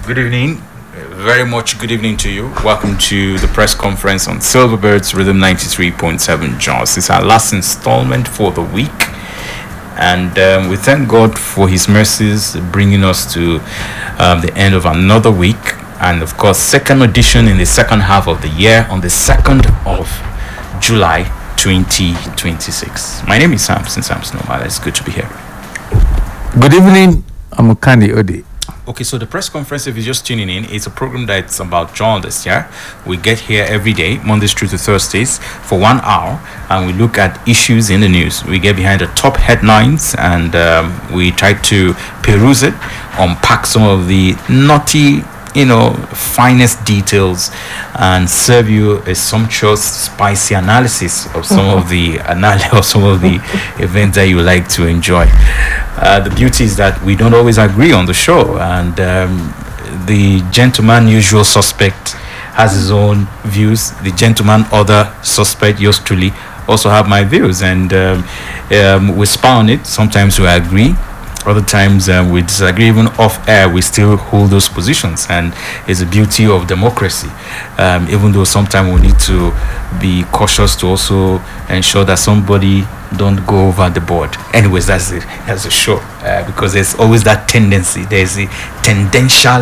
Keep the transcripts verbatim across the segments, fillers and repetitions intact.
Good evening. Very much good evening to you. Welcome to the press conference on Silverbirds Rhythm ninety-three point seven Jaws. It's our last installment for the week. And um, we thank God for His mercies bringing us to um, the end of another week. And of course, second edition in the second half of the year on the second of July twenty twenty-six. My name is Samson Samson Omala. It's good to be here. Good evening. I'm Kandi Ode. Okay, so the press conference, if you're just tuning in, it's a program that's about journalists, yeah? We get here every day, Mondays through to Thursdays, for one hour, and we look at issues in the news. We get behind the top headlines, and um, we try to peruse it, unpack some of the naughty, you know, finest details, and serve you a sumptuous, spicy analysis of some of the anal- of some of the events that you like to enjoy. Uh, the beauty is that we don't always agree on the show, and um, the gentleman usual suspect has his own views. The gentleman other suspect, yours truly, also have my views, and um, um, we spar on it. Sometimes we agree. Other times um, we disagree. Even off air, we still hold those positions, and it's the beauty of democracy. Um, even though sometimes we need to be cautious to also ensure that somebody don't go over the board. Anyways, that's it. That's a show uh, because there's always that tendency. There's a tendential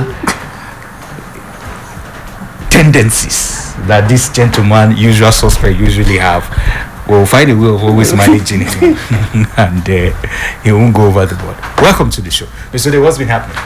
tendencies that this gentleman, usual suspect, usually have. We'll find a way of always managing it, and uh, he won't go over the board. Welcome to the show, Mister Day. What's been happening?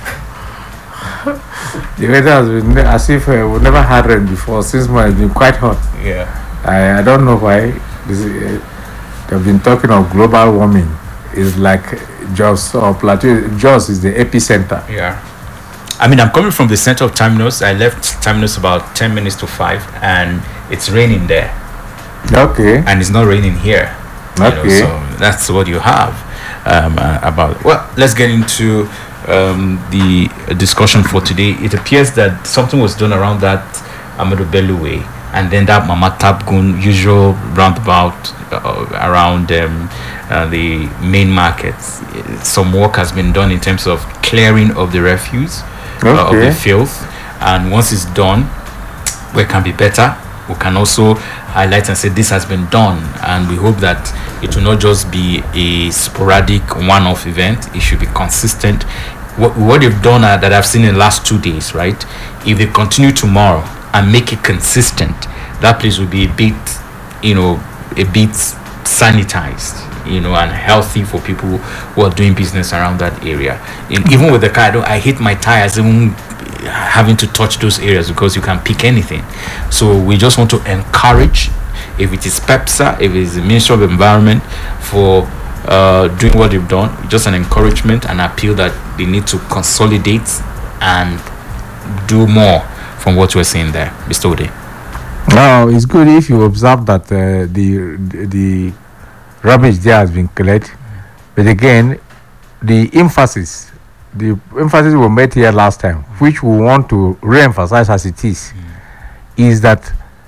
The weather has been as if uh, we've never had rain before. Since it's been quite hot. Yeah. I, I don't know why. This is, uh, they've been talking of global warming. It's like Jos or Plateau. Jos is the epicenter. Yeah. I mean, I'm coming from the center of Terminus. I left Terminus about ten minutes to five, and it's raining there. Okay. And it's not raining here. Okay. You know, so that's what you have um, uh, about. Well, let's get into um, the discussion for today. It appears that something was done around that Amadou Bello way, and then that Mama Tabgun usual roundabout uh, around um, uh, the main markets. Some work has been done in terms of clearing of the refuse, okay. uh, of the filth, and once it's done, where can be better, we can also highlight and say this has been done, and we hope that it will not just be a sporadic one-off event. It should be consistent. What, what they've done uh, that I've seen in the last two days, right? If they continue tomorrow and make it consistent, that place will be a bit, you know, a bit sanitized, you know, and healthy for people who are doing business around that area. And even with the car, I, don't, I hate my tires even having to touch those areas because you can pick anything. So we just want to encourage, if it is PEPSA, if it is the Ministry of Environment, for uh, doing what they've done, just an encouragement and appeal that they need to consolidate and do more from what we're seeing there. Mister Ode. Now, it's good if you observe that uh, the the rubbish there has been cleared, but again, the emphasis the emphasis we made here last time, which we want to re-emphasize as it is, mm. is that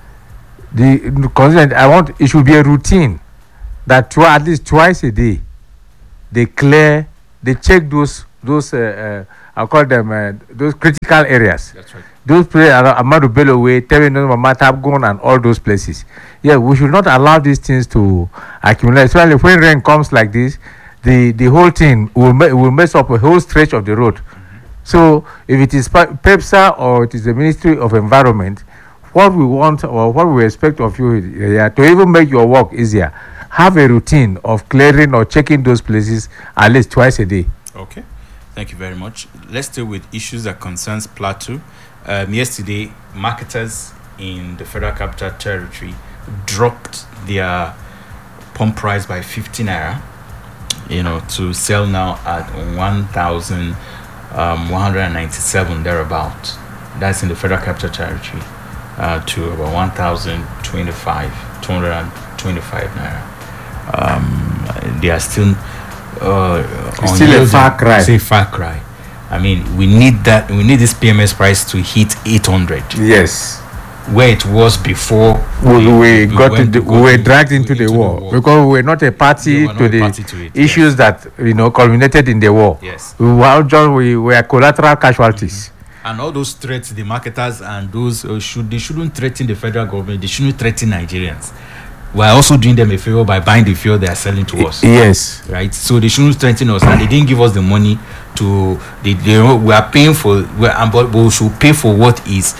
the, the content I want it should be a routine that tw- at least twice a day they clear, they check those those uh, uh, I call them uh, those critical areas. That's right. Those places are Amadou Bello Way, Terminus, Mama Tabgun, and all those places. Yeah, we should not allow these things to accumulate. Especially when rain comes like this, the the whole thing will ma- will mess up a whole stretch of the road. Mm-hmm. So if it is PEPSA or it is the Ministry of Environment, what we want or what we expect of you uh, to even make your work easier, have a routine of clearing or checking those places at least twice a day. Okay, thank you very much. Let's deal with issues that concerns Plateau. Um, yesterday, marketers in the Federal Capital Territory dropped their pump price by fifty naira, you know, to sell now at one thousand one hundred ninety-seven thereabout. That's in the Federal Capital Territory, uh, to about one thousand twenty-five, two hundred twenty-five naira. Um, they are still uh, it's still a far cry. Say far cry. I mean, we need that. We need this P M S price to hit eight hundred. Yes. Where it was before we, we, we got went, into, we were dragged into, into the, war, the war because we were not a party not to a the party to it, issues yes. that you know culminated in the war. Yes. We were just we were collateral casualties. Mm-hmm. And all those threats, the marketers and those uh, should they shouldn't threaten the federal government. They shouldn't threaten Nigerians. We're also doing them a favor by buying the fuel they are selling to us. Yes. Right. So they shouldn't threaten us, and they didn't give us the money to. They, they we are paying for. We are, but we should pay for what is.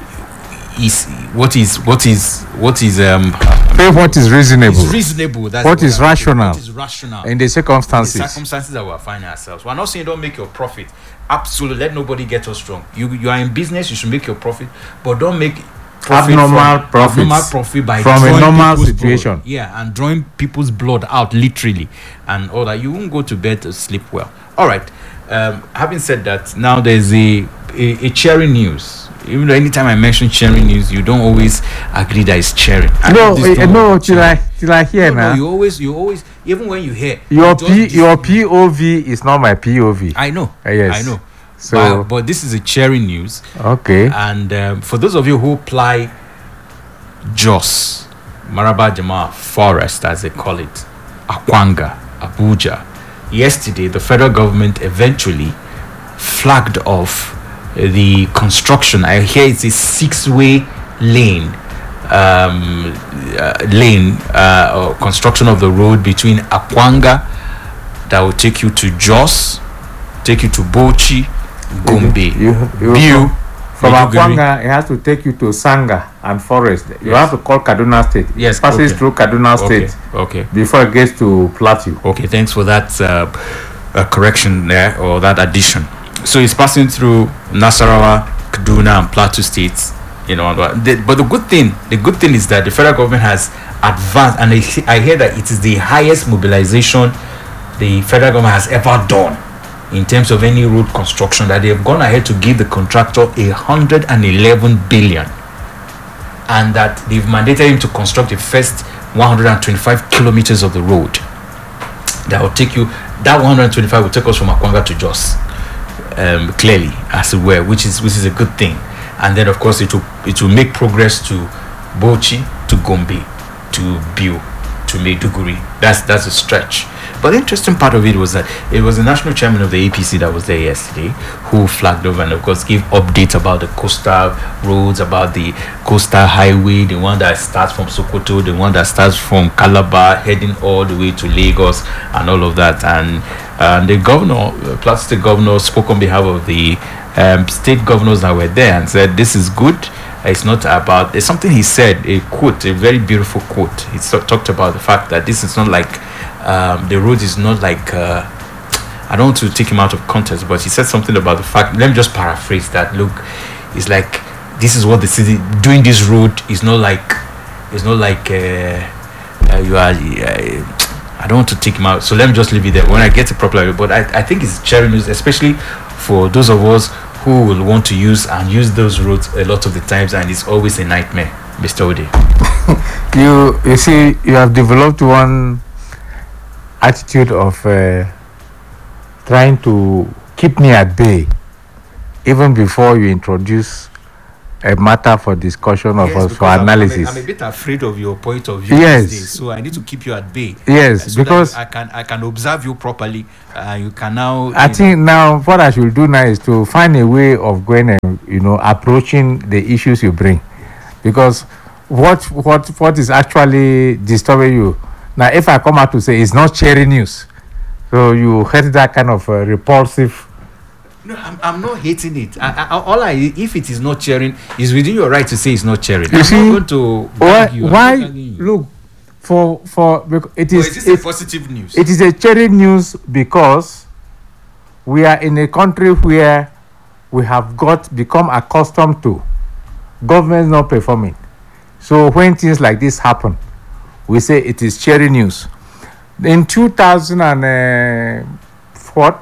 Is what is what is what is um. Pay what is reasonable. It's reasonable. That's what is rational. What is rational in the circumstances. In the circumstances that we are finding ourselves. We're not saying don't make your profit. Absolutely, let nobody get us wrong. You you are in business. You should make your profit, but don't make profit abnormal from, profits abnormal profit by from a normal people's situation. Blood. Yeah, and drawing people's blood out literally, and all that. You won't go to bed to sleep well. All right. Um, having said that, now there's a a, a cheering news. Even though anytime I mention cheering news, you don't always agree that it's cheering. I No, uh, no, till I till I hear no, now. No, you always, you always, even when you hear your you P, your P O V is not my P O V. I know. Uh, yes. I know. So, but, but this is a cheering news. Okay. And um, for those of you who apply Jos, Maraba Jama Forest, as they call it, Akwanga, Abuja, yesterday the federal government eventually flagged off the construction. I hear it's a six-way lane, um, uh, lane uh, or construction of the road between Akwanga that will take you to Jos, take you to Bochi, Gombe, you, you, Biu. From Akwanga, it has to take you to Sanga and Forest. You yes. have to call Kaduna State. Yes, it passes okay. through Kaduna okay. State. Okay. Before it gets to Plateau. Okay, thanks for that uh, uh, correction there, or that addition. So it's passing through Nasarawa, Kaduna, and Plateau states. You know, but the, but the good thing, the good thing is that the federal government has advanced, and I, I hear that it is the highest mobilization the federal government has ever done in terms of any road construction. That they have gone ahead to give the contractor a hundred and eleven billion, and that they've mandated him to construct the first one hundred and twenty-five kilometers of the road. That will take you. That one hundred and twenty-five will take us from Akwanga to Jos. Um, clearly, as it were, which is which is a good thing, and then of course it will it will make progress to Bochi, to Gombe, to Biu, to Maiduguri. That's that's a stretch. But the interesting part of it was that it was the national chairman of the A P C that was there yesterday who flagged over and of course gave updates about the coastal roads, about the coastal highway, the one that starts from Sokoto, the one that starts from Calabar, heading all the way to Lagos, and all of that. And uh, the governor, uh, Plateau State governor, spoke on behalf of the um, state governors that were there and said, "This is good. It's not about." It's something he said, a quote, a very beautiful quote. He so, talked about the fact that this is not like um, the road is not like. Uh, I don't want to take him out of context, but he said something about the fact. Let me just paraphrase that. Look, it's like this is what the city doing. This road is not like. It's not like uh, uh, you are. Uh, I don't want to take him out, so let me just leave it there. When I get it properly, but I, I think it's cherry news, especially for those of us who will want to use and use those roads a lot of the times, and it's always a nightmare, Mister Ode. you you see, you have developed one attitude of uh, trying to keep me at bay, even before you introduce a matter for discussion of yes, us for I'm, analysis. I'm a, I'm a bit afraid of your point of view. Yes. These days, so I need to keep you at bay. Yes, so because I can I can observe you properly. Uh, you can now. I think know. now what I should do now is to find a way of going and you know approaching the issues you bring, because what what what is actually disturbing you now? If I come out to say it's not cherry news, so you heard that kind of uh, repulsive. No, I'm, I'm not hating it. I, I, all I, if it is not cheering, is within your right to say it's not cheering. You I'm see, not going to why? argue. why look, for for it is, is this it, a positive news? It is a cherry news because we are in a country where we have got become accustomed to government not performing. So when things like this happen, we say it is cherry news. In two thousand four,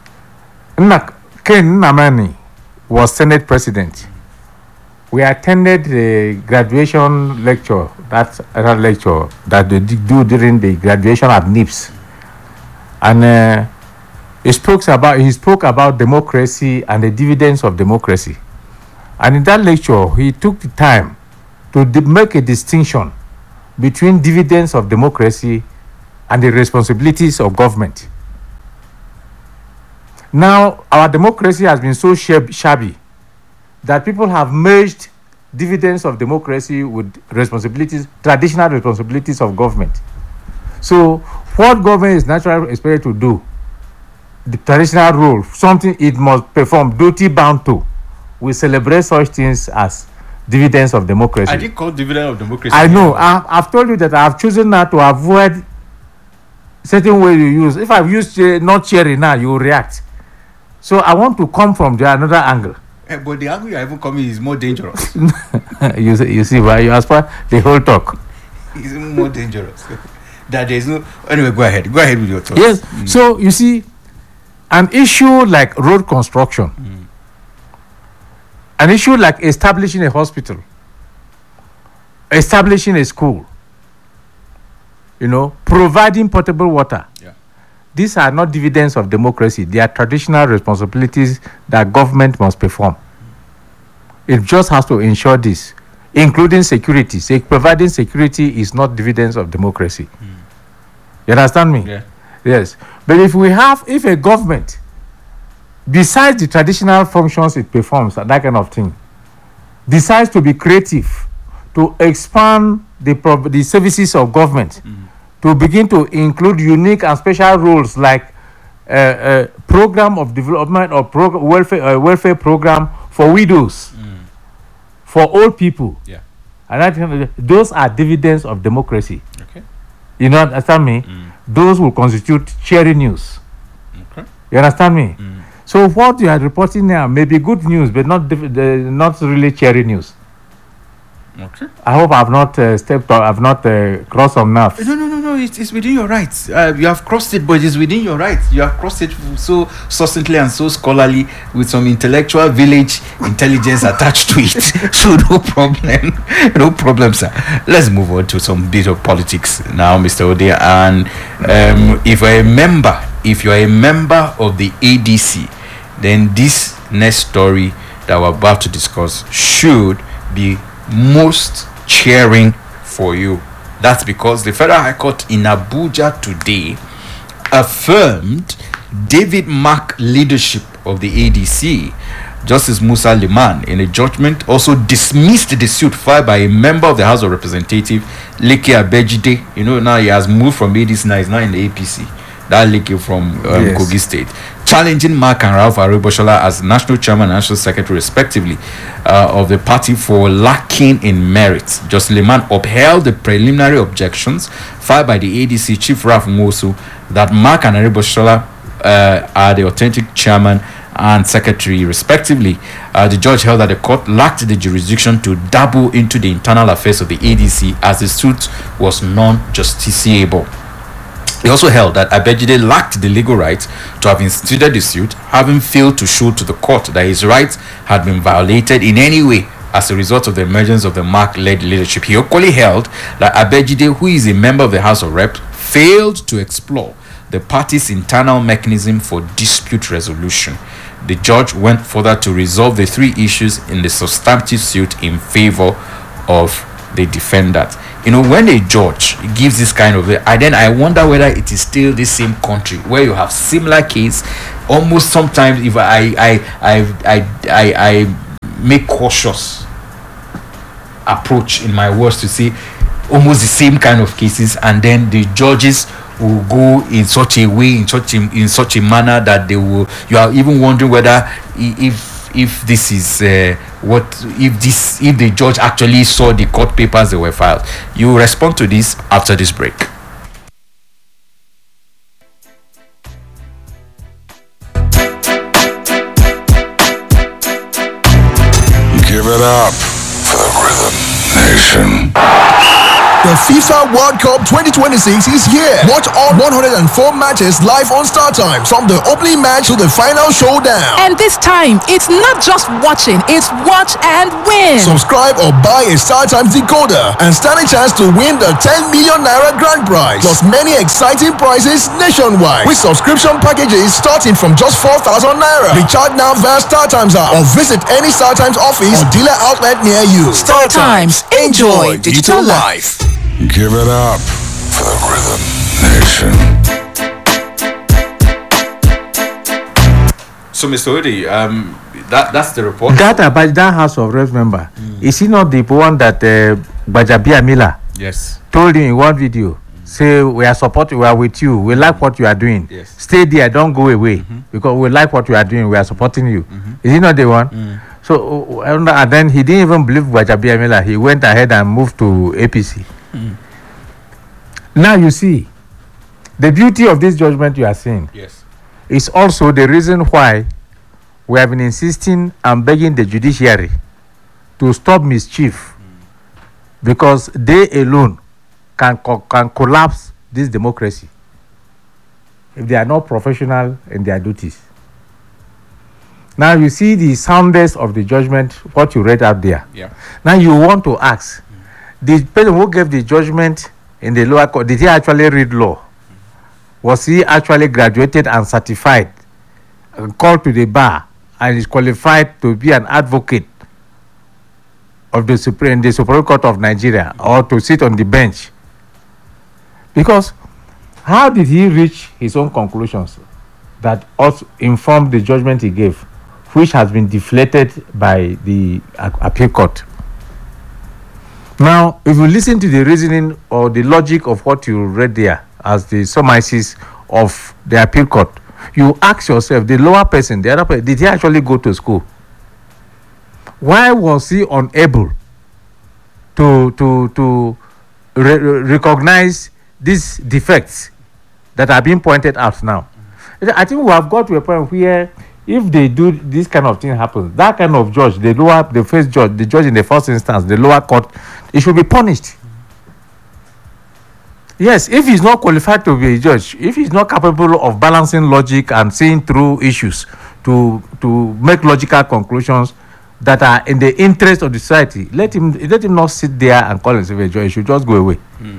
Ken Namani was Senate President. We attended the graduation lecture, that uh, lecture that they do during the graduation at N I P S, and uh, he spoke about he spoke about democracy and the dividends of democracy. And in that lecture, he took the time to di- make a distinction between dividends of democracy and the responsibilities of government. Now, our democracy has been so shab- shabby that people have merged dividends of democracy with responsibilities, traditional responsibilities of government. So what government is naturally expected to do, the traditional role, something it must perform, duty bound to, we celebrate such things as dividends of democracy. I didn't call dividend of democracy. I know. I, I've told you that I have chosen now to avoid certain way you use. If I've used uh, not sharing now, you will react. So I want to come from the another angle. Eh, but the angle you are even coming is more dangerous. you see, you see, why you ask for the whole talk. It's even more dangerous. That there is no. Anyway, go ahead. Go ahead with your thoughts. Yes. Mm. So you see, an issue like road construction, Mm. an issue like establishing a hospital, establishing a school, you know, providing potable water. Yeah. These are not dividends of democracy. They are traditional responsibilities that government must perform. It just has to ensure this, including security. Say, providing security is not dividends of democracy. Mm. You understand me? Yeah. Yes. But if we have, if a government, besides the traditional functions it performs and that kind of thing, decides to be creative, to expand the, pro- the services of government, mm. to begin to include unique and special roles like uh, uh, program of development or prog- welfare uh, welfare program for widows, mm. for old people. Yeah. And that, those are dividends of democracy. Okay. You know, understand me? Mm. Those will constitute cherry news. Okay. You understand me? Mm. So what you are reporting now may be good news, but not div- the, not really cherry news. Okay. I hope I've not uh, stepped or I've not uh, crossed some nerves. No, no, no, no. It's, it's within your rights. Uh, you have crossed it, but it's within your rights. You have crossed it so succinctly and so scholarly with some intellectual village intelligence attached to it. So no problem. No problem, sir. Let's move on to some bit of politics now, Mister Ode. And um, if you're a member, if you're a member of the A D C, then this next story that we're about to discuss should be most cheering for you. That's because the Federal High Court in Abuja today affirmed David Mark leadership of the A D C. Justice Musa Liman, in a judgment, also dismissed the suit filed by a member of the House of Representatives, Leke Abejide. You know, now he has moved from A D C, now he's now in the A P C. That Leke from um, Yes. Kogi State, challenging Mark and Ralph Aregbesola as national chairman and national secretary, respectively, uh, of the party for lacking in merit. Justice Liman upheld the preliminary objections filed by the A D C chief Ralph Nwosu that Mark and Aregbesola uh, are the authentic chairman and secretary, respectively. Uh, the judge held that the court lacked the jurisdiction to dabble into the internal affairs of the A D C as the suit was non-justiciable. He also held that Abejide lacked the legal right to have instituted the suit, having failed to show to the court that his rights had been violated in any way as a result of the emergence of the Mark-led leadership. He equally held that Abejide, who is a member of the House of Reps, failed to explore the party's internal mechanism for dispute resolution. The judge went further to resolve the three issues in the substantive suit in favor of the defendant. You know, when a judge gives this kind of, I then I wonder whether it is still the same country where you have similar case. Almost sometimes, if I I I I I, I make cautious approach in my words to say almost the same kind of cases, and then the judges will go in such a way, in such a, in such a manner that they will. You are even wondering whether i- if if this is uh, what if this if the judge actually saw the court papers that were filed. You will respond to this after this break. Give it up for the Rhythm Nation. The FIFA World Cup twenty twenty-six is here. Watch all one hundred four matches live on Star Times, from the opening match to the final showdown. And this time, it's not just watching, it's watch and win. Subscribe or buy a Star Times decoder and stand a chance to win the ten million naira grand prize, plus many exciting prizes nationwide with subscription packages starting from just four thousand naira. Recharge now via Star Times app or visit any Star Times office or dealer outlet near you. Star Times, enjoy digital life. Give it up for the Rhythm Nation. So, Mister Odi, um, that that's the report. That about that House of Reps member, mm. is he not the one that uh, Bajabia Miller yes. told him in one video? Mm. Say, we are supporting, we are with you, we like what you are doing. Yes. Stay there, don't go away, mm-hmm. because we like what you are doing, we are supporting you. Mm-hmm. Is he not the one? Mm. So, uh, and then he didn't even believe Bajabia Miller. He went ahead and moved to A P C. Mm. Now you see, the beauty of this judgment you are seeing yes. is also the reason why we have been insisting and begging the judiciary to stop mischief, mm. because they alone can co- can collapse this democracy if they are not professional in their duties. Now you see the soundness of the judgment, what you read out there. Yeah. Now you want to ask, mm. the person who gave the judgment in the lower court, did he actually read law? Was he actually graduated and certified, uh, called to the bar, and is qualified to be an advocate of the Supreme, the Supreme Court of Nigeria, or to sit on the bench? Because how did he reach his own conclusions that also informed the judgment he gave, which has been deflated by the uh, appeal court? Now, if you listen to the reasoning or the logic of what you read there as the summaries of the appeal court, you ask yourself, the lower person, the other person, did he actually go to school? Why was he unable to to to re- recognize these defects that are being pointed out now? I think we have got to a point where if they do this kind of thing happens, that kind of judge, the lower, the first judge, the judge in the first instance, the lower court, it should be punished. Yes, if he's not qualified to be a judge, if he's not capable of balancing logic and seeing through issues to to make logical conclusions that are in the interest of the society, let him let him not sit there and call himself a judge. He should just go away. Mm.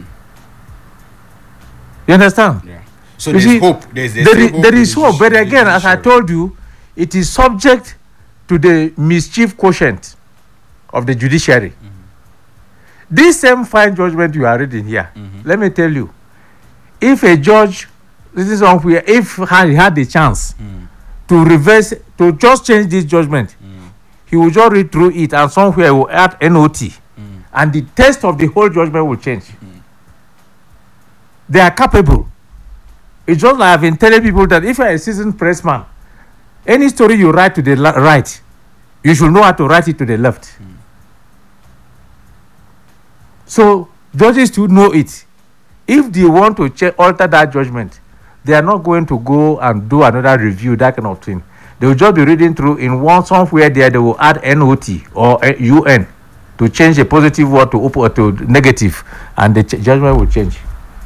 You understand? Yeah. So You there's see, hope. There's, there's there, is, hope there in is the hope, but judici- again, as I judiciary. told you, it is subject to the mischief quotient of the judiciary. Mm-hmm. This same fine judgment you are reading here, mm-hmm. let me tell you, if a judge, this is somewhere, if he had the chance mm. to reverse, to just change this judgment, mm. he will just read through it and somewhere will add N O T, mm. and the test of the whole judgment will change. Mm. They are capable. It's just like I've been telling people that if you're a seasoned pressman, any story you write to the la- right, you should know how to write it to the left. Mm. So judges should know it. If they want to ch- alter that judgment, they are not going to go and do another review, that kind of thing. They will just be reading through in one somewhere there. They will add N O T or uh, U N to change a positive word to op- or to negative, and the ch- judgment will change.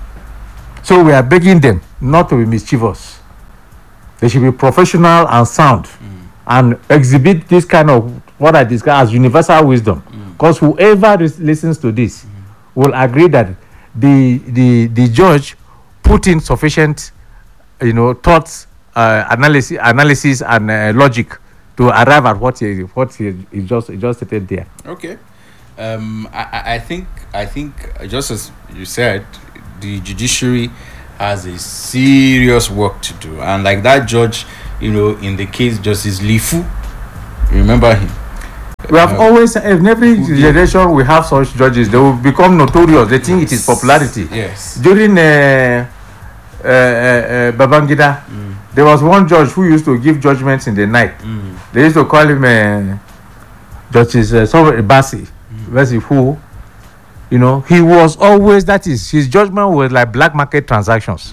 So we are begging them not to be mischievous. They should be professional and sound, mm. and exhibit this kind of what I describe as universal wisdom. Because mm. whoever ris- listens to this mm. will agree that the the the judge put in sufficient, you know, thoughts, uh, analysis, analysis, and uh, logic to arrive at what he what he, he just he just stated there. Okay, um, I, I think I think just as you said, the judiciary has a serious work to do, and like that judge, you know, in the case Justice Lifu, remember him. We have Uh, always, in every generation, we have such judges. They will become notorious. They think it is popularity. Yes. During uh, uh, uh, uh, Babangida, mm. there was one judge who used to give judgments in the night. Mm. They used to call him uh, Justice uh, sorry, Basi, mm. Basi who, you know, he was always, that is, his judgment was like black market transactions.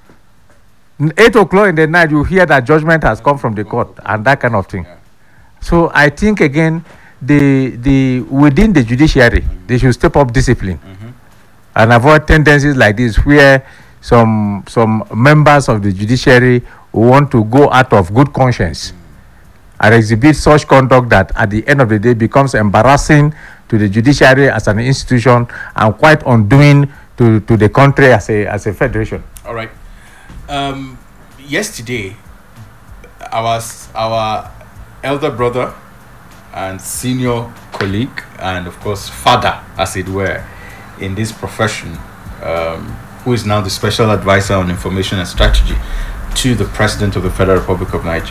Mm. Eight o'clock in the night, you hear that judgment has come from the court and that kind of thing. Yeah. So I think again, the the within the judiciary, mm-hmm. they should step up discipline mm-hmm. and avoid tendencies like this, where some some members of the judiciary want to go out of good conscience mm-hmm. and exhibit such conduct that at the end of the day becomes embarrassing to the judiciary as an institution and quite undoing to, to the country as a as a federation. All right. Um, yesterday, our our elder brother and senior colleague, and of course father, as it were, in this profession, um, who is now the special advisor on information and strategy to the President of the Federal Republic of Nigeria,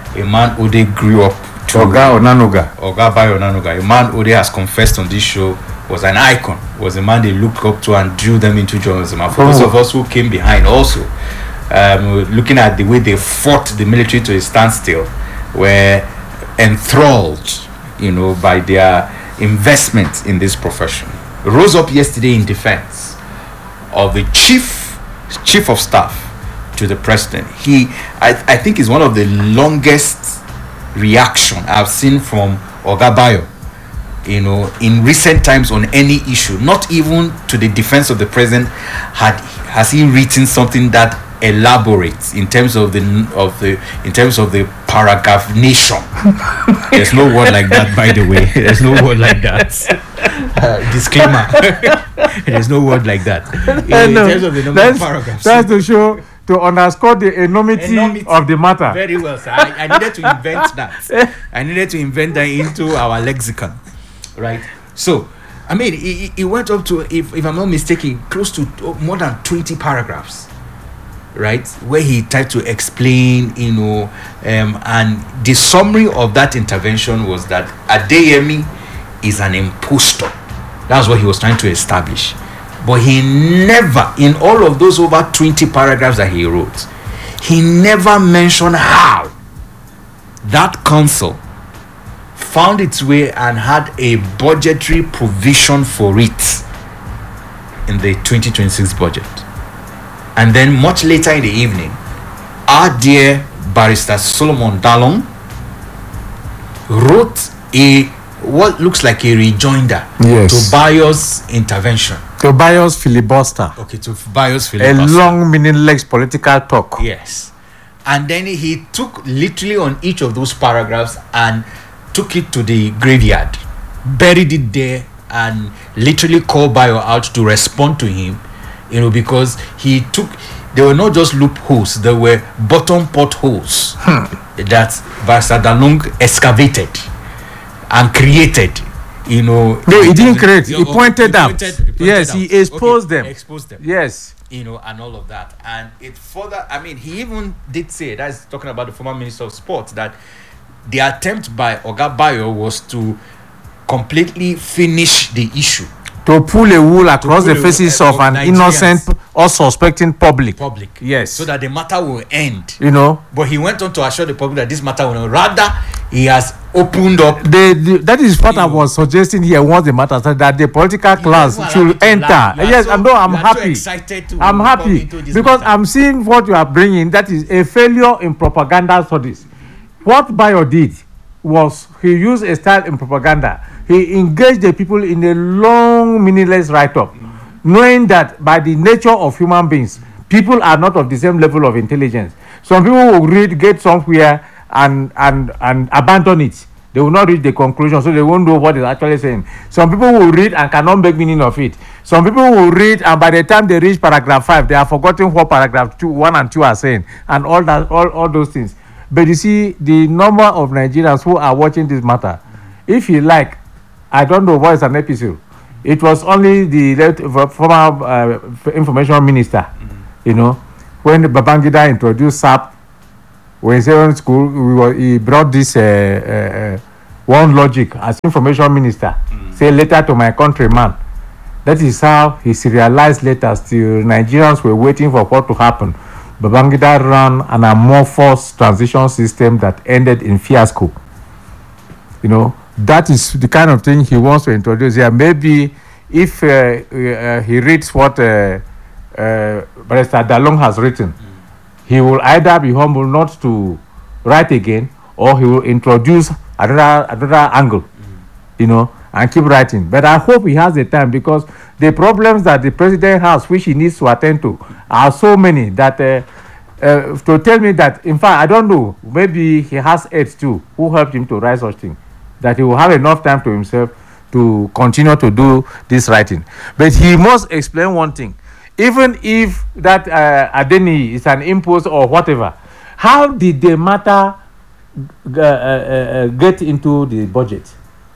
a man Ode grew up to. Oga Onanuga. Oga Bayo Onanuga, a man Ode has confessed on this show, was an icon, was a man they looked up to and drew them into journalism. And for Oh. those of us who came behind also, um, looking at the way they fought the military to a standstill, were enthralled, you know, by their investment in this profession. Rose up yesterday in defense of the chief chief of staff to the president. He, I, I think, is one of the longest reaction I've seen from Oga Bayo, you know, in recent times on any issue. Not even to the defense of the president had has he written something that elaborates in terms of the of the in terms of the paragraph nation. There's no word like that, by the way. There's no word like that. Uh, disclaimer. There's no word like that. In, in No, terms of the number that's, of paragraphs. that's to show, to underscore the enormity, Enormity. of the matter. Very well, sir. I, I needed to invent that. I needed to invent that into our lexicon, right? So, I mean, it, it went up to, if, if I'm not mistaken, close to more than twenty paragraphs, right? Where he tried to explain, you know, um, and the summary of that intervention was that Adeyemi is an impostor. That's what he was trying to establish. But he never, in all of those over twenty paragraphs that he wrote, he never mentioned how that council found its way and had a budgetary provision for it in the twenty twenty-six budget. And then much later in the evening, our dear barrister Solomon Dalong wrote a what looks like a rejoinder Yes. to Bayo's intervention. To Bayo's filibuster. Okay, to Bayo's A filibuster. long, meaningless political talk. Yes. And then he took literally on each of those paragraphs and took it to the graveyard, buried it there, and literally called Bayo out to respond to him, you know, because he took, they were not just loopholes, they were bottom potholes that Barrister Dalong excavated and created, you know. No, he didn't create. Yeah, He okay, pointed he out. pointed- he pointed Yes, out. he exposed Okay, them. Exposed them. Yes. You know, and all of that. And it further, I mean, he even did say, that's talking about the former Minister of Sports, that the attempt by Oga Bayo was to completely finish the issue. To pull a wool across pull the a faces wool of an of innocent Nigerians. or suspecting public. Public. Yes. So that the matter will end. You know, But he went on to assure the public that this matter will not. Rather, he has opened up. the, the, that is what You I know. was suggesting here once the matter started, that the political class You don't allow should me to enter. laugh. You are Yes, so- I know, I'm you are so happy. excited to I'm come happy into this because matter. I'm seeing what you are bringing. That is a failure in propaganda studies. What Bayo did was he used a style in propaganda. He engaged the people in a long, meaningless write-up, knowing that by the nature of human beings, people are not of the same level of intelligence. Some people will read, get somewhere, and and and abandon it. They will not reach the conclusion, so they won't know what it's actually saying. Some people will read and cannot make meaning of it. Some people will read, and by the time they reach paragraph five, they have forgotten what paragraph two, one and two are saying, and all that, all, all those things. But you see, the number of Nigerians who are watching this matter, if you like, I don't know what is an episode. It was only the late former uh, information minister, you know, when Babangida introduced S A P. When he was in school, we were, he brought this uh, uh, uh, one logic as information minister. Say letter to my countryman. That is how he serialized letters till Nigerians were waiting for what to happen. Babangida ran an amorphous transition system that ended in fiasco. You know, that is the kind of thing he wants to introduce here. Maybe if uh, uh, he reads what uh, uh, Barrister Dalong has written, he will either be humble not to write again, or he will introduce another another angle, you know, and keep writing. But I hope he has the time, because the problems that the president has, which he needs to attend to, are so many that uh, uh, to tell me that, in fact, I don't know, maybe he has aides too who helped him to write such thing, that he will have enough time to himself to continue to do this writing. But he must explain one thing. Even if that uh, Adeni is an impose or whatever, how did the matter uh, uh, uh, get into the budget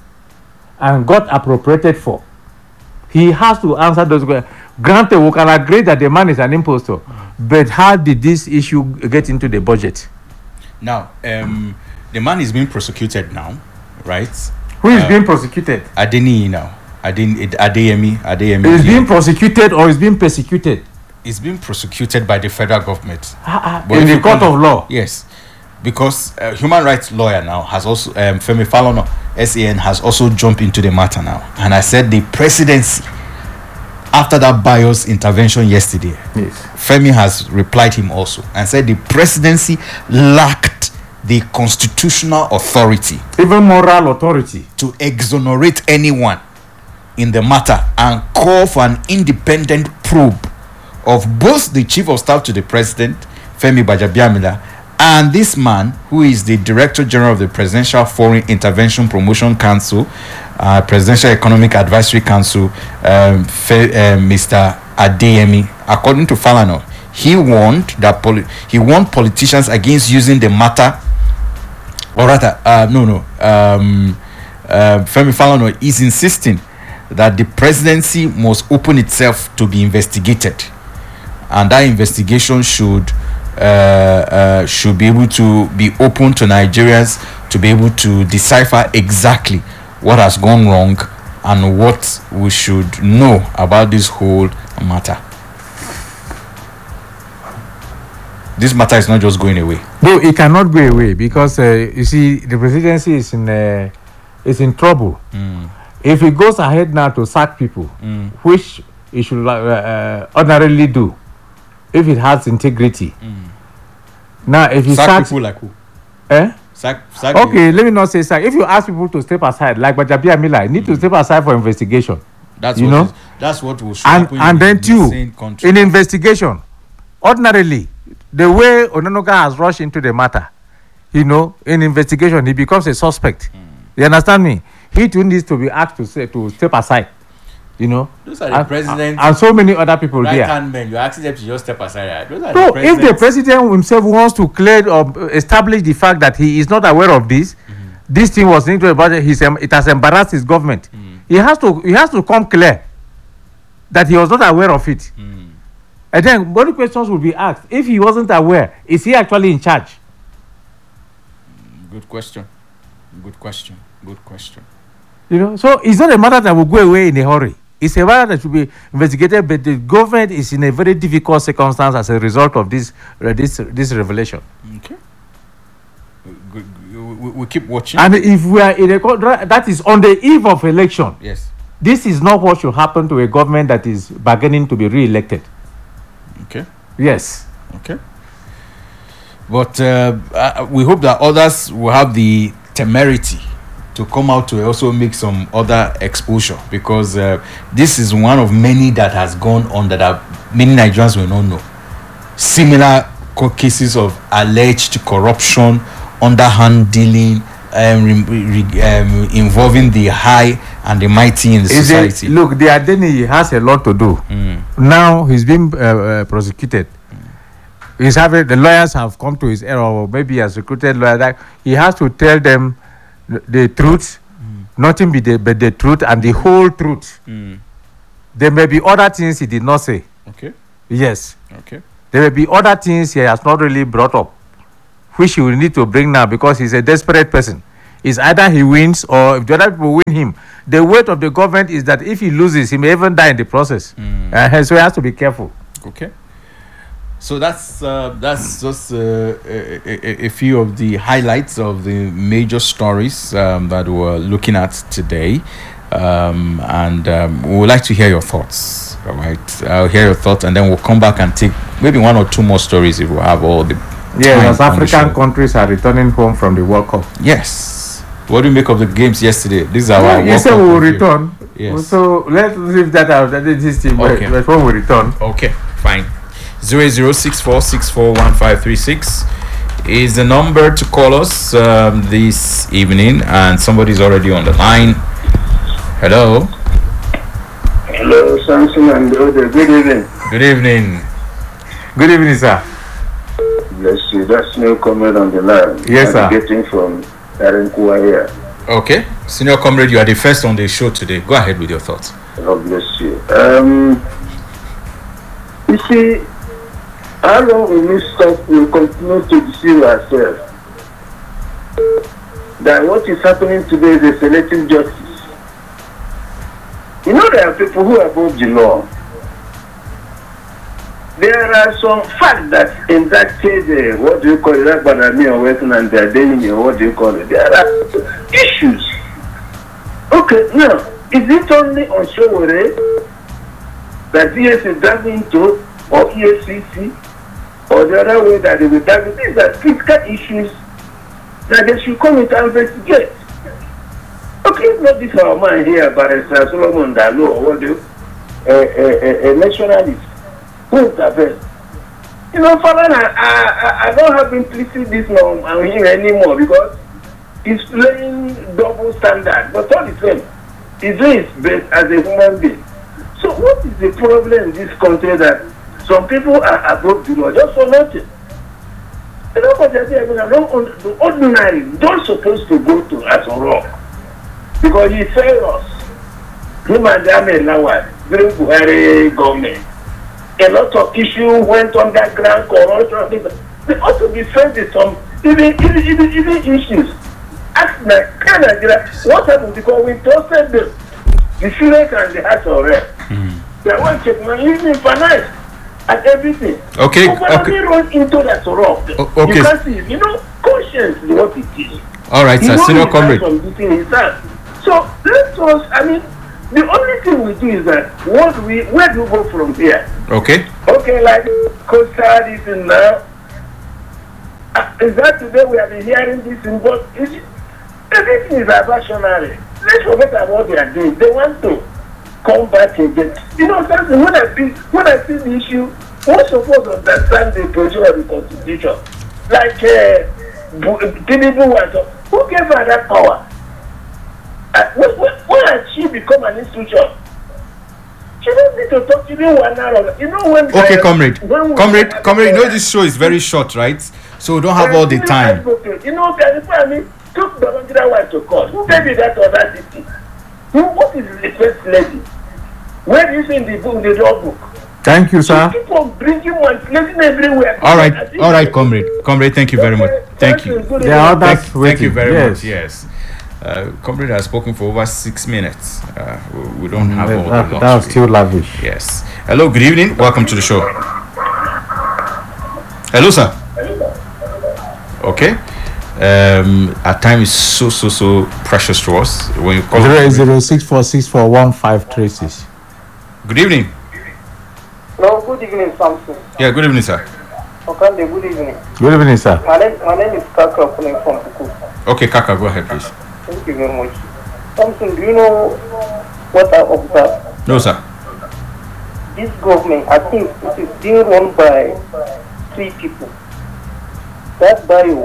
and got appropriated for? He has to answer those questions. Granted, we can agree that the man is an impostor, but how did this issue get into the budget? Now, um, the man is being prosecuted now, right? Who is Uh, being prosecuted? Adeniyi now. Adeni, Adeyemi. Adeyemi. Is being prosecuted or is being persecuted? Is being prosecuted by the federal government. Uh, But in if the you court call of it- law. Yes, because uh, human rights lawyer now has also um, Femi Falana S A N has also jumped into the matter now, and I said the presidency after that bios intervention yesterday. Yes. Femi has replied him also and said the presidency lacked the constitutional authority Even moral authority. to exonerate anyone in the matter and call for an independent probe of both the chief of staff to the president, Femi Gbajabiamila, and this man who is the director general of the Presidential Foreign Intervention Promotion Council, uh, Presidential Economic Advisory Council, um, Fe, uh, Mister Adeyemi. According to Falana, he warned that poli- he warned politicians against using the matter, or rather, uh, no, no, um, uh, Femi Falana is insisting that the presidency must open itself to be investigated, and that investigation should uh, uh, should be able to be open to Nigerians to be able to decipher exactly what has gone wrong and what we should know about this whole matter. This matter is not just going away. No, it cannot go away because uh, you see the presidency is in uh, is in trouble. If it goes ahead now to sack people, which it should uh, uh, ordinarily do, if it has integrity. Now, if you Sack sack, people like who? eh? Sack, sack Okay, let me not say sack. If you ask people to step aside, like Gbajabiamila, you need to step aside for investigation. That's you what know? is, that's what will should And happen and in then this two, insane country. in investigation, ordinarily, the way Ononoka has rushed into the matter, you know, in investigation, he becomes a suspect. You understand me? He too needs to be asked to say to step aside. You know, Those are the and, president- and so many other people Right there. hand men, you're asking them to just step aside. Right? Those are No, the if the presidents. president himself wants to clear or establish the fact that he is not aware of this, this thing was into a budget, he's, em- it has embarrassed his government. He has to he has to come clear that he was not aware of it. And then what questions will be asked? If he wasn't aware, is he actually in charge? Good question. Good question. Good question. You know, so it's not a matter that will go away in a hurry. It's a matter that should be investigated, but the government is in a very difficult circumstance as a result of this uh, this this revelation. Okay. Good. We, we, we keep watching. And if we are in a co- that is on the eve of election, yes. this is not what should happen to a government that is bargaining to be re-elected. Okay. Yes. Okay. But uh, uh, we hope that others will have the temerity to come out to also make some other exposure, because uh, this is one of many that has gone on that are, many Nigerians will not know. Similar co- cases of alleged corruption, underhand dealing, um, re- re- um, involving the high and the mighty in the Is it- society. look, the Adeni has a lot to do. Now he's been uh, uh, prosecuted. He's having the lawyers have come to his aid, or maybe he has recruited lawyers. That he has to tell them the, the truth, nothing but the, but the truth and the whole truth. There may be other things he did not say. Okay. Yes, Okay. there may be other things he has not really brought up, which he will need to bring now because he's a desperate person. It's either he wins or if the other people win him. The weight of the government is that if he loses, he may even die in the process. Uh, so he has to be careful. Okay. So that's uh, that's just uh, a, a, a few of the highlights of the major stories um, that we're looking at today, um, and um, we would like to hear your thoughts. All right, I'll hear your thoughts, and then we'll come back and take maybe one or two more stories if we have all the. Yeah, time as on the African show. countries are returning home from the World Cup. Yes. What do you make of the games yesterday? This is our. Yeah, you World said Cup we will review. return. Yes. So let's leave that out. That is this thing. Okay. Okay. When we return. Okay, fine. Zero zero six four six four one five three six is the number to call us um, this evening, and somebody's already on the line. Hello. Hello, Samson and Ode. Good evening. Good evening. Good evening, sir. Bless you. That's no comment on the line. Yes, sir. Getting from Erin here. Okay, senior comrade, you are the first on the show today. Go ahead with your thoughts. God bless you. Um, you see, how long will we stop? We'll continue to deceive ourselves. that what is happening today is a selective justice. You know, there are people who are above the law. There are some facts that in that case, uh, what do you call it, that Banami or Western and their enemy, or what do you call it? There are issues. Okay, now, is it only on Showore that D S is diving into, or E F C C, or the other way that they will dive into? These are critical issues that they should come into and investigate. Okay, it's not this our man here, Barrister Solomon Dalo, or what do you, a, a, a, a nationalist. Who intervened? You know, Father, I, I, I don't have implicit this now on him anymore because he's playing double standard. But all the same, he's doing his best as a human being. So what is the problem in this country that some people are above the law just for nothing? You know what I say? I mean, the ordinary don't supposed to go to as a rock because he failed us. Him and Dame Lawal during Buhari government. A lot of issues went underground, corruption. They ought to be faced with some even even even, even issues. Ask Nigeria what happened because we trusted them. The Senate and the House of Reps. Mm. They want to check my even finance and everything. Okay. So when okay. we run into that rock, o- okay. You can see, you know, conscience is what it is. All right, sir. Senior comrade. So let us. I mean. The only thing we do is that what we where do we go from here? Okay. Okay, like Costa this and now. Uh, is that today we have been hearing this in but everything is aversionary. Let's forget about what they are doing. They want to come back again. You know something when I see when I see the issue, we're supposed to understand the position of the constitution. Like uh Tinubu was who gave her that power? Uh, when, when, when she become an institution, she doesn't need to talk to me one hour. You know when. Okay, uh, comrade. When comrade, comrade. You know this show is very short, right? So we don't have all the time. You know, I mean, took the Nigeria wife to court. Who gave you that audacity? Who? What is the first lady? Where do you see in the book, the law book? Thank you, sir. You keep on bringing one, placing everywhere. All right, all right, comrade. Comrade, thank you very much. Thank you. There are others Thank, waiting. thank you very yes. much. Yes. Uh, comrade has spoken for over six minutes. Uh, we, we don't have Mm, all that, the that was still lavish. Yes. Hello, good evening. Welcome to the show. Hello, sir. Okay. Um, our time is so, so, so precious to us. When you call zero eight zero six four six four one five three six. Good evening. No, good evening, Samson. Yeah, good evening, sir. Okay, good evening. Good evening, sir. My name, my name is Kaka calling from Puku. Okay, Kaka, go ahead, please. Thank you very much. Samson, do you know what I observed? No, sir. This government, I think it is being run by three people. That's Bayo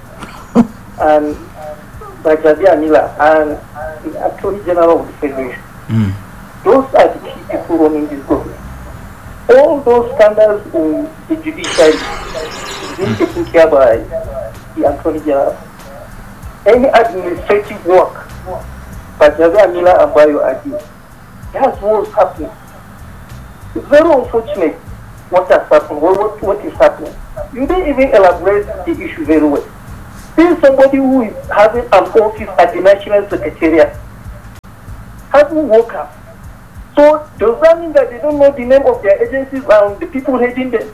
and by Javier Anila and the Attorney General of the Federation. Mm. Those are the key people running this government. All those scandals in the judiciary is being taken care by the Attorney General. Any administrative work by Javier Anila and Bayo Adi, that's what's happening. It's very unfortunate what has happened, what, what, what is happening. You didn't even elaborate the issue very well. This is somebody who is having an office at the National Secretariat, having work up. So does that mean that they don't know the name of their agencies and the people heading them?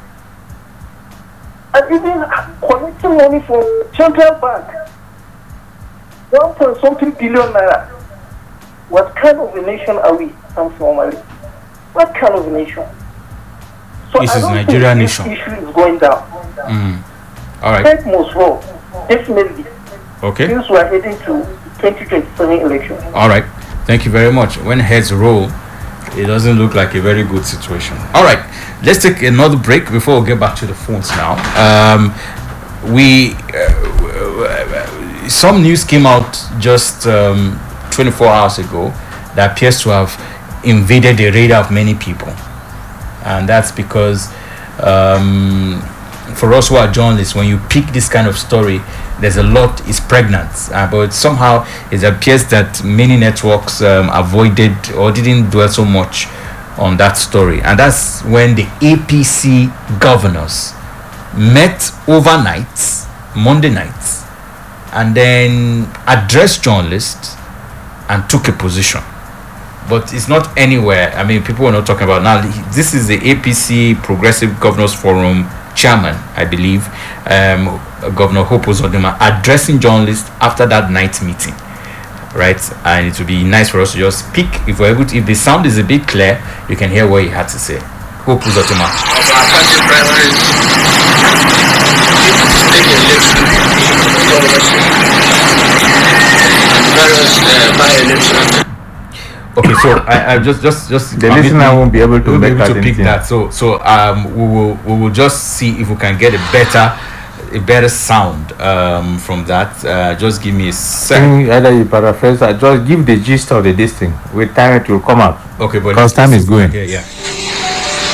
And even collecting money from Central Bank, one point something billion naira. What kind of a nation are we, Samson Omale? What kind of a nation? So This I is don't Nigeria think nation. This issue is going down. Mm. All right. State must roll, definitely. Okay. Since we are heading to twenty twenty-seven election. All right. Thank you very much. When heads roll, it doesn't look like a very good situation. All right. Let's take another break before we get back to the phones now. Um, we uh, some news came out just um, twenty-four hours ago that appears to have invaded the radar of many people, and that's because um, for us who are journalists, when you pick this kind of story, there's a lot is pregnant, uh, but somehow it appears that many networks um, avoided or didn't dwell so much on that story, and that's when the A P C governors met overnight, Monday night, and then addressed journalists and took a position. But it's not anywhere. I mean, people are not talking about now. This is the A P C Progressive Governors Forum chairman, I believe, um, Governor Hope Uzodinma, addressing journalists after that night meeting, right? And it would be nice for us to just speak. If we're able to, if the sound is a bit clear, you can hear what he had to say. Hope Uzodinma. Of our party primaries, take a listen to various uh, by-elections. Okay, so I, I just just just The listener won't be able to we'll make be able that to pick anything. that. So so um we will we will just see if we can get a better a better sound um from that. Uh, just give me a second. Either you paraphrase or just give the gist of the this thing. With time it will come up. Okay, but Because time is going. Okay, yeah.